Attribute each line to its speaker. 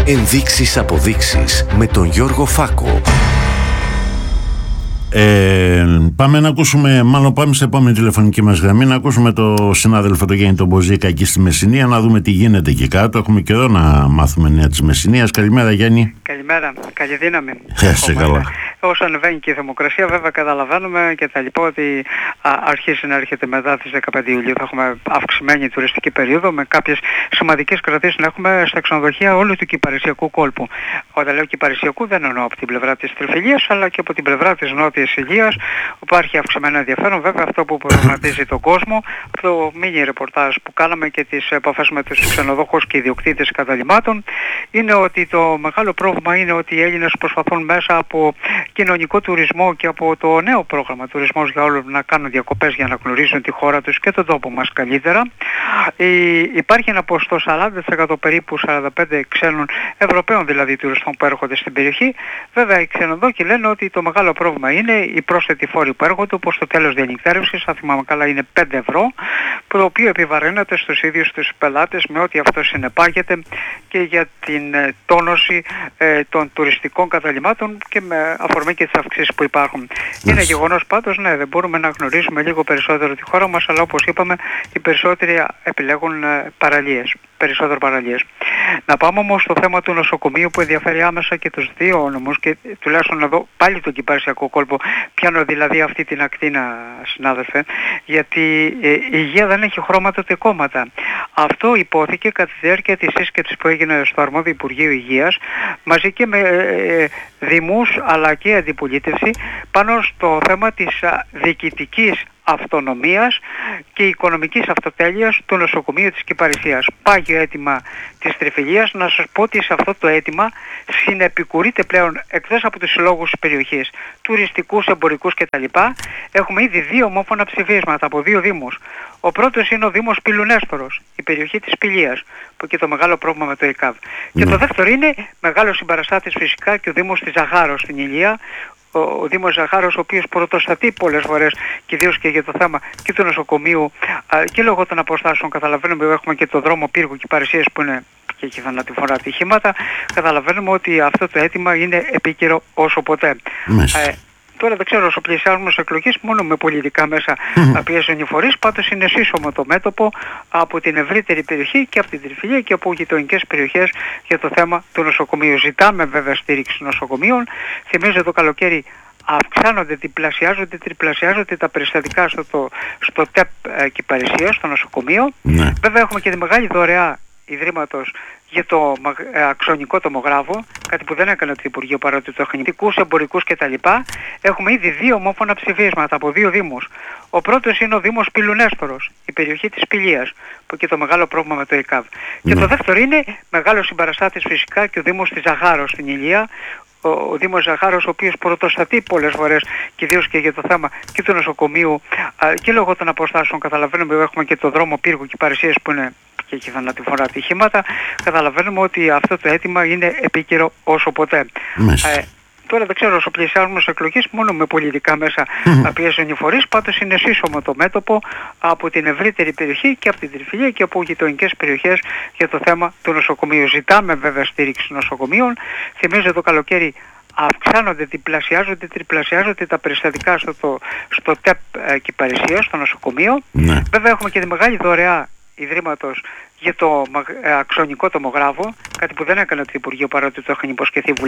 Speaker 1: Ενδείξεις αποδείξεις με τον Γιώργο Φάκο.
Speaker 2: Πάμε να ακούσουμε, μάλλον πάμε σε επόμενη τηλεφωνική μας γραμμή, να ακούσουμε το συνάδελφο τον Γιάννη τον Μποζίκα εκεί στη Μεσσηνία, να δούμε τι γίνεται εκεί κάτω. Έχουμε καιρό να μάθουμε νέα της Μεσσηνίας. Καλημέρα, Γιάννη.
Speaker 3: Καλημέρα, καλή δύναμη.
Speaker 2: Σε καλά.
Speaker 3: Όσο ανεβαίνει και η θερμοκρασία, βέβαια καταλαβαίνουμε και τα λοιπά ότι αρχίζει να έρχεται μετά τις 15 Ιουλίου. Θα έχουμε αυξημένη τουριστική περίοδο με κάποιες σημαντικές κρατήσεις να έχουμε στα ξενοδοχεία όλου του κυπαρισιακού κόλπου. Όταν λέω κυπαρισιακού δεν εννοώ από την πλευρά της Τριφυλίας αλλά και από την πλευρά της Νότιας Αιγείας. Υπάρχει αυξημένο ενδιαφέρον. Βέβαια αυτό που προβληματίζει τον κόσμο, το μίνι ρεπορτάζ που κάναμε και τις επαφές με τους ξενοδόχους και ιδιοκτήτες καταλυμάτων, είναι ότι το μεγάλο πρόβλημα είναι ότι οι Έλληνες προσπαθούν μέσα από κοινωνικό τουρισμό και από το νέο πρόγραμμα τουρισμός για όλους να κάνουν διακοπές για να γνωρίζουν τη χώρα τους και τον τόπο μας καλύτερα. Υπάρχει ένα ποσοστό 40% περίπου 45 ξένων Ευρωπαίων δηλαδή τουριστών που έρχονται στην περιοχή. Βέβαια οι ξενοδόχοι λένε ότι το μεγάλο πρόβλημα είναι οι πρόσθετοι φόροι που έρχονται, όπως το τέλος διανυκτέρευσης, αν θυμάμαι καλά είναι 5 ευρώ, το οποίο επιβαρύνεται στους ίδιους τους πελάτες με ό,τι αυτό συνεπάγεται και για την τόνωση των τουριστικών καταλυμάτων και με αφορμή και τις αυξήσεις που υπάρχουν. Είναι γεγονός πάντως, ναι, δεν μπορούμε να γνωρίζουμε λίγο περισσότερο τη χώρα μας, αλλά όπως είπαμε οι περισσότεροι επιλέγουν περισσότερο παραλίες. Να πάμε όμως στο θέμα του νοσοκομείου που ενδιαφέρει άμεσα και τους δύο νομούς και τουλάχιστον εδώ πάλι τον κυπαρισιακό κόλπο. Πιάνω δηλαδή αυτή την ακτίνα, συνάδελφε, γιατί η υγεία δεν έχει χρώματα ούτε κόμματα. Αυτό υπόθηκε κατά τη διάρκεια της σύσκεψης που έγινε στο αρμόδιο Υπουργείο Υγείας μαζί και με δημούς αλλά και αντιπολίτευση πάνω στο θέμα της διοικητικής αυτονομίας και οικονομικής αυτοτέλειας του νοσοκομείου της Κυπαρισίας. Πάγιο αίτημα της Τριφυλίας. Να σας πω ότι σε αυτό το αίτημα συνεπικουρείται πλέον εκτός από τους συλλόγους της περιοχής, τουριστικούς, εμπορικούς κτλ. Έχουμε ήδη 2 ομόφωνα ψηφίσματα από 2 δήμους. Ο πρώτος είναι ο Δήμος Πυλουνέσπορος, η περιοχή της Πηλίας, που και το μεγάλο πρόβλημα με το ΕΚΑΒ. Και το δεύτερο είναι μεγάλος συμπαραστάτης φυσικά και ο Δήμος της Ζαχάρος στην Ηλία, ο Δήμος Ζαχάρος, ο οποίος πρωτοστατεί πολλές φορές και ιδίως και για το θέμα και του νοσοκομείου και λόγω των αποστάσεων. Καταλαβαίνουμε ότι έχουμε και το δρόμο Πύργου Κυπαρισίας που είναι και έχει θανατηφόρα ατυχήματα. Καταλαβαίνουμε ότι αυτό το αίτημα είναι επίκαιρο όσο ποτέ. Τώρα δεν ξέρω, όσο πλησιάζουμε στις εκλογές, μόνο με πολιτικά μέσα πιέζουν οι φορείς. Πάντως είναι σύσσωμο το μέτωπο από την ευρύτερη περιοχή και από την Τριφυλία και από γειτονικές περιοχές για το θέμα του νοσοκομείου. Ζητάμε βέβαια στήριξη νοσοκομείων. Θυμίζω το καλοκαίρι αυξάνονται, τριπλασιάζονται τα περιστατικά στο ΤΕΠ Κυπαρισίας, στο νοσοκομείο. Βέβαια έχουμε και τη μεγάλη δωρεά Ιδρύματος για το αξονικό τομογράφο, κάτι που δεν έκανε το Υπουργείο παρότι το χνητικούς, εμπορικούς κτλ. Έχουμε ήδη 2 ομόφωνα ψηφίσματα από 2 δήμους. Ο πρώτος είναι ο Δήμος Πυλουνέσπορος, η περιοχή της Πηλίας, που και το μεγάλο πρόβλημα με το ΕΚΑΒ. Και το δεύτερο είναι μεγάλος συμπαραστάτης φυσικά και ο Δήμος της Ζαχάρος στην Ηλία, ο Δήμος Ζαχάρος, ο οποίος πρωτοστατεί πολλές φορές και ιδίως και για το θέμα και του νοσοκομείου και λόγω των αποστάσεων. Καταλαβαίνουμε ότι έχουμε και το δρόμο Πύργου Κυπαρισίας που είναι και έχει θανατηφόρα ατυχήματα. Καταλαβαίνουμε ότι αυτό το αίτημα είναι επίκαιρο όσο ποτέ. Τώρα δεν ξέρω, όσο πλησιάζουμε στις εκλογές, μόνο με πολιτικά μέσα πιέζουν οι φορείς. Πάντως είναι σύσσωμο το μέτωπο από την ευρύτερη περιοχή και από την Τριφυλία και από γειτονικές περιοχές για το θέμα του νοσοκομείου. Ζητάμε βέβαια στήριξη νοσοκομείων. Θυμίζω το καλοκαίρι αυξάνονται, τριπλασιάζονται τα περιστατικά στο ΤΕΠ Κυπαρισίας, στο νοσοκομείο. Βέβαια έχουμε και τη μεγάλη δωρεά Ιδρύματος για το αξονικό τομογράφο, κάτι που δεν έκανε το Υπουργείο παρότι το είχαν υποσχεθεί